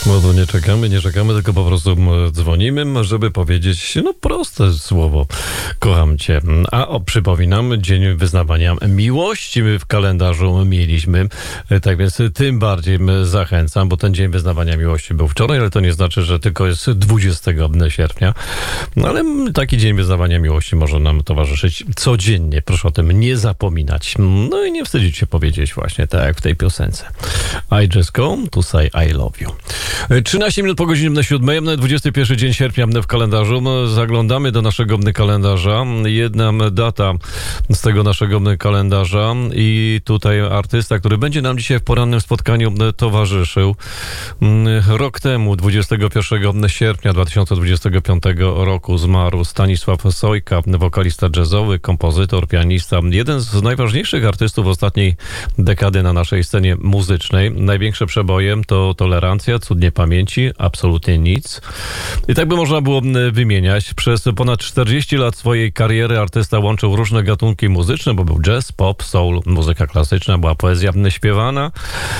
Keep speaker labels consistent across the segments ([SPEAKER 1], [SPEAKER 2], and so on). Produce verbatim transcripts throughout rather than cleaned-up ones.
[SPEAKER 1] No to nie czekamy, nie czekamy, tylko po prostu dzwonimy, żeby powiedzieć, no proste słowo, kocham cię. A o, przypominam, dzień wyznawania miłości my w kalendarzu mieliśmy, tak więc tym bardziej zachęcam, bo ten dzień wyznawania miłości był wczoraj, ale to nie znaczy, że tylko jest dwudziestego sierpnia, no ale taki dzień wyznawania miłości może nam towarzyszyć codziennie, proszę o tym nie zapominać. No i nie wstydzić się powiedzieć właśnie tak jak w tej piosence. I just come to say I love you. trzynaście minut po godzinie siódmej, dwudziesty pierwszy dzień sierpnia w kalendarzu. Zaglądamy do naszego kalendarza. Jedna data z tego naszego kalendarza i tutaj artysta, który będzie nam dzisiaj w porannym spotkaniu towarzyszył. Rok temu, dwudziestego pierwszego sierpnia dwa tysiące dwudziestego piątego roku zmarł Stanisław Sojka, wokalista jazzowy, kompozytor, pianista, jeden z najważniejszych artystów ostatniej dekady na naszej scenie muzycznej. Największe przeboje to Tolerancja, Cud niepamięci, Absolutnie nic. I tak by można było wymieniać. Przez ponad czterdzieści lat swojej kariery artysta łączył różne gatunki muzyczne, bo był jazz, pop, soul, muzyka klasyczna, była poezja śpiewana.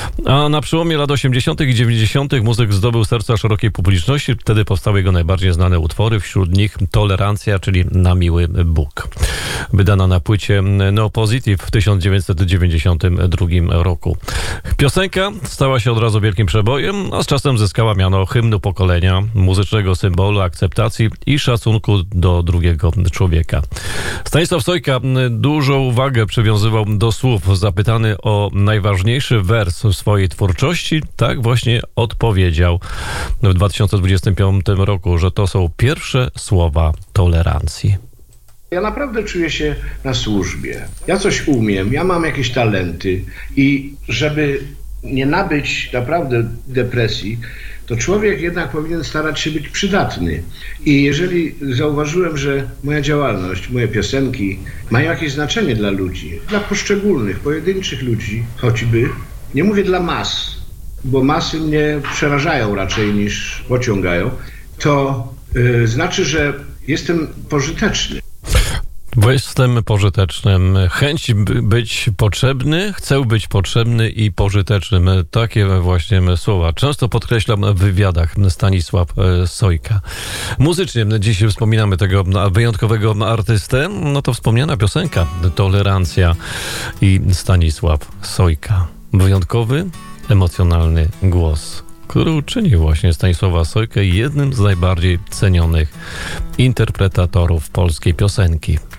[SPEAKER 1] A na przełomie lat osiemdziesiątych i dziewięćdziesiątych muzyk zdobył serca szerokiej publiczności. Wtedy powstały jego najbardziej znane utwory, wśród nich Tolerancja, czyli Na miły Bóg. Wydana na płycie No Positive w tysiąc dziewięćset dziewięćdziesiątym drugim roku. Piosenka stała się od razu wielkim przebojem, a z czasem zyskała miano hymnu pokolenia, muzycznego symbolu akceptacji i szacunku do drugiego człowieka. Stanisław Sojka dużą uwagę przywiązywał do słów. Zapytany o najważniejszy wers w swojej twórczości, tak właśnie odpowiedział w dwa tysiące dwudziestym piątym roku, że to są pierwsze słowa tolerancji.
[SPEAKER 2] Ja naprawdę czuję się na służbie. Ja coś umiem, ja mam jakieś talenty i żeby nie nabyć naprawdę depresji, to człowiek jednak powinien starać się być przydatny. I jeżeli zauważyłem, że moja działalność, moje piosenki mają jakieś znaczenie dla ludzi, dla poszczególnych, pojedynczych ludzi choćby, nie mówię dla mas, bo masy mnie przerażają raczej niż pociągają, to yy, znaczy, że jestem pożyteczny.
[SPEAKER 1] Bo jestem pożytecznym. Chęć być potrzebny, chcę być potrzebny i pożytecznym. Takie właśnie słowa. Często podkreślam w wywiadach Stanisław Sojka. Muzycznie dziś wspominamy tego wyjątkowego artystę. No to wspomniana piosenka Tolerancja i Stanisław Sojka. Wyjątkowy, emocjonalny głos, który uczyni właśnie Stanisława Sojkę jednym z najbardziej cenionych interpretatorów polskiej piosenki.